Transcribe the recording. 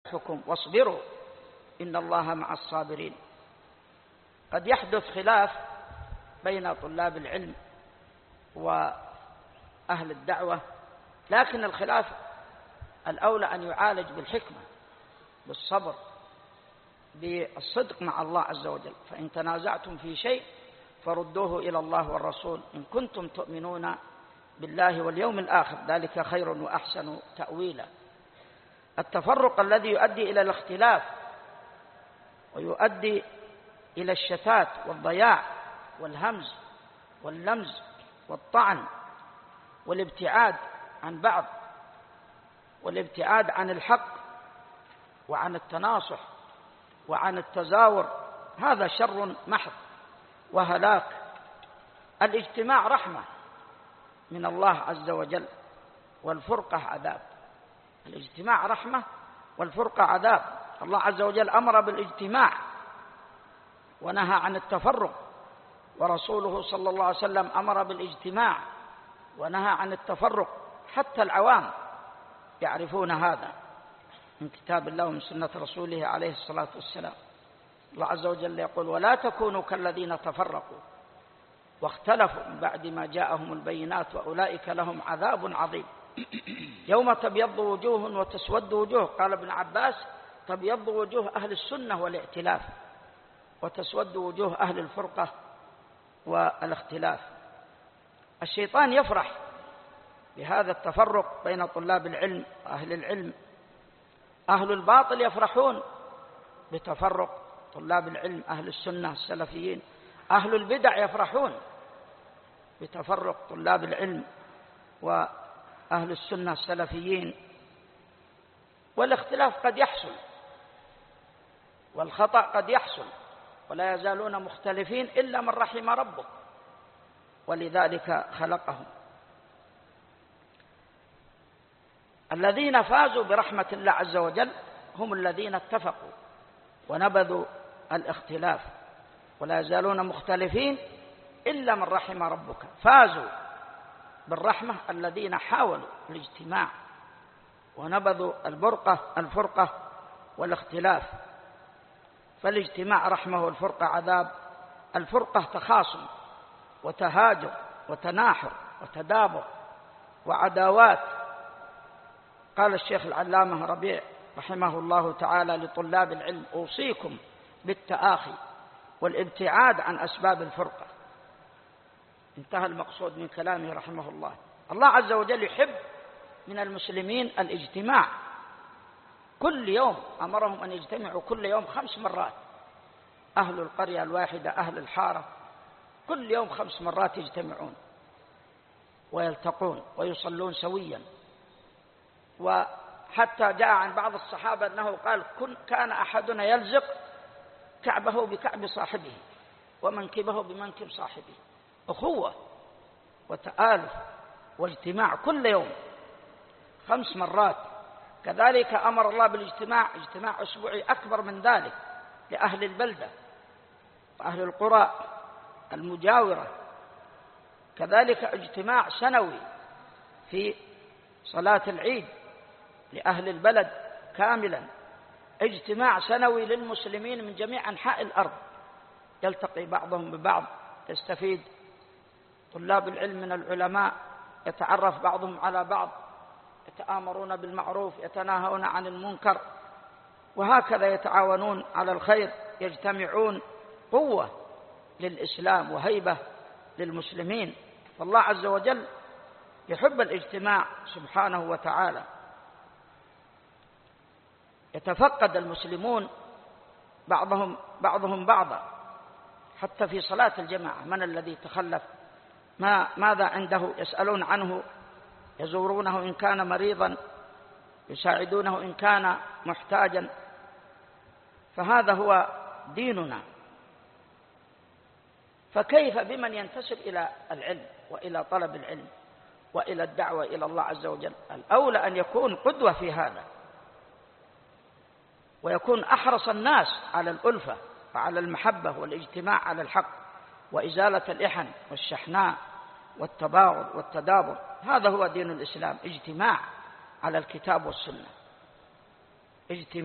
حكم واصبروا إن الله مع الصابرين. قد يحدث خلاف بين طلاب العلم وأهل الدعوة، لكن الخلاف الأولى أن يعالج بالحكمة، بالصبر، بالصدق مع الله عز وجل. فإن تنازعتم في شيء فردوه إلى الله والرسول إن كنتم تؤمنون بالله واليوم الآخر، ذلك خير وأحسن تأويلا. التفرق الذي يؤدي إلى الاختلاف ويؤدي إلى الشتات والضياع والهمز واللمز والطعن والابتعاد عن بعض والابتعاد عن الحق وعن التناصح وعن التزاور، هذا شر محض وهلاك. الاجتماع رحمة من الله عز وجل والفرقة عذاب. الاجتماع رحمة والفرقة عذاب. الله عز وجل أمر بالاجتماع ونهى عن التفرق، ورسوله صلى الله عليه وسلم أمر بالاجتماع ونهى عن التفرق. حتى العوام يعرفون هذا من كتاب الله ومن سنة رسوله عليه الصلاة والسلام. الله عز وجل يقول: ولا تكونوا كالذين تفرقوا واختلفوا من بعد ما جاءهم البينات وأولئك لهم عذاب عظيم. يوم تبيض وجوه وتسود وجوه. قال ابن عباس: تبيض وجوه أهل السنة والائتلاف، وتسود وجوه أهل الفرقة والاختلاف. الشيطان يفرح بهذا التفرق بين طلاب العلم وأهل العلم. أهل الباطل يفرحون بتفرق طلاب العلم أهل السنة السلفيين. أهل البدع يفرحون بتفرق طلاب العلم وأهل السنة السلفيين. والاختلاف قد يحصل والخطأ قد يحصل، ولا يزالون مختلفين إلا من رحم ربك، ولذلك خلقهم. الذين فازوا برحمة الله عز وجل هم الذين اتفقوا ونبذوا الاختلاف، ولا يزالون مختلفين إلا من رحم ربك. فازوا بالرحمة الذين حاولوا الاجتماع ونبذوا الفرقة والاختلاف. فالاجتماع رحمة والفرقة عذاب. الفرقة تخاصم وتهاجر وتناحر وتدابر وعداوات. قال الشيخ العلامة ربيع رحمه الله تعالى لطلاب العلم: أوصيكم بالتآخي والابتعاد عن أسباب الفرقة. انتهى المقصود من كلامه رحمه الله. الله عز وجل يحب من المسلمين الاجتماع. كل يوم أمرهم أن يجتمعوا كل يوم 5 مرات. أهل القرية الواحدة، أهل الحارة، كل يوم 5 مرات يجتمعون ويلتقون ويصلون سويا. وحتى جاء عن بعض الصحابة أنه قال: كان أحدنا يلزق كعبه بكعب صاحبه ومنكبه بمنكب صاحبه. أخوة وتآلف واجتماع كل يوم 5 مرات. كذلك أمر الله بالاجتماع، اجتماع أسبوعي أكبر من ذلك لأهل البلدة وأهل القرى المجاورة. كذلك اجتماع سنوي في صلاة العيد لأهل البلد كاملا. اجتماع سنوي للمسلمين من جميع أنحاء الأرض، يلتقي بعضهم ببعض، يستفيد طلاب العلم من العلماء، يتعرف بعضهم على بعض، يتآمرون بالمعروف، يتناهون عن المنكر، وهكذا يتعاونون على الخير، يجتمعون. قوة للإسلام وهيبة للمسلمين. فالله عز وجل يحب الاجتماع سبحانه وتعالى. يتفقد المسلمون بعضهم بعضا حتى في صلاة الجماعة. من الذي تخلف؟ ماذا عنده؟ يسألون عنه، يزورونه إن كان مريضا، يساعدونه إن كان محتاجا. فهذا هو ديننا. فكيف بمن ينتسب إلى العلم وإلى طلب العلم وإلى الدعوة إلى الله عز وجل؟ الأولى أن يكون قدوة في هذا، ويكون أحرص الناس على الألفة وعلى المحبة والاجتماع على الحق وإزالة الإحن والشحناء والتباغض والتدابر. هذا هو دين الإسلام، اجتماع على الكتاب والسنة. اجتماع